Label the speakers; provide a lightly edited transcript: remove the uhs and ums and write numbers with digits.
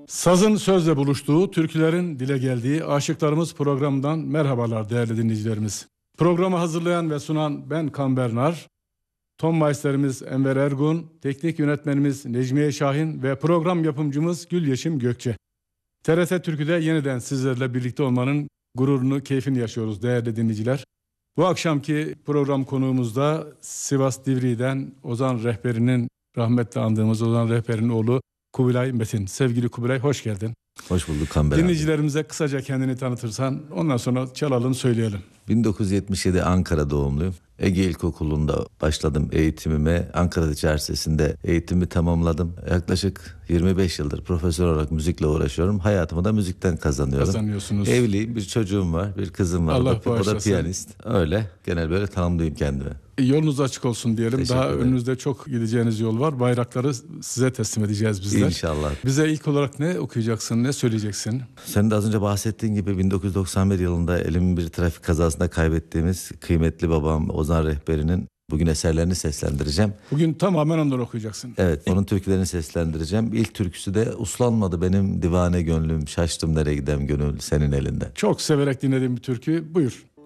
Speaker 1: Sazın sözle buluştuğu, türkülerin dile geldiği Aşıklarımız programından merhabalar değerli dinleyicilerimiz. Programı hazırlayan ve sunan ben Kambernar, ton maisterimiz Enver Ergun, teknik yönetmenimiz Necmiye Şahin ve program yapımcımız Gülyeşim Gökçe. TRT Türkü'de yeniden sizlerle birlikte olmanın gururunu, keyfini yaşıyoruz değerli dinleyiciler. Bu akşamki program konuğumuzda Sivas Divriği'den Ozan Rehberi'nin, rahmetli andığımız Ozan Rehberi'nin oğlu Kubilay Metin. Sevgili Kubilay, hoş geldin.
Speaker 2: Hoş bulduk Kamber.
Speaker 1: Dinleyicilerimize kısaca kendini tanıtırsan ondan sonra çalalım, söyleyelim.
Speaker 2: 1977 Ankara doğumluyum. Ege İlkokulu'nda başladım eğitimime. Ankara Üniversitesi'nde eğitimi tamamladım. Yaklaşık 25 yıldır profesör olarak müzikle uğraşıyorum. Hayatımı da müzikten kazanıyorum.
Speaker 1: Kazanıyorsunuz.
Speaker 2: Evliyim, bir çocuğum var, bir kızım var.
Speaker 1: Allah
Speaker 2: o da
Speaker 1: bağışlasın.
Speaker 2: piyanist. Öyle, genel böyle tanımlayayım kendimi.
Speaker 1: Yolunuz açık olsun diyelim.
Speaker 2: Teşekkür
Speaker 1: Daha
Speaker 2: ederim.
Speaker 1: önünüzde çok gideceğiniz yol var. Bayrakları size teslim edeceğiz bizler.
Speaker 2: İnşallah.
Speaker 1: Bize ilk olarak ne okuyacaksın, ne söyleyeceksin?
Speaker 2: Sen de az önce bahsettiğin gibi 1991 yılında elimin bir trafik kazasında kaybettiğimiz kıymetli babam Ozan Rehberi'nin bugün eserlerini seslendireceğim.
Speaker 1: Bugün tamamen onları okuyacaksın.
Speaker 2: Evet, onun türkülerini seslendireceğim. İlk türküsü de uslanmadı benim divane gönlüm, şaştım nereye gidem gönül senin elinden.
Speaker 1: Çok severek dinlediğim bir türkü. Buyur.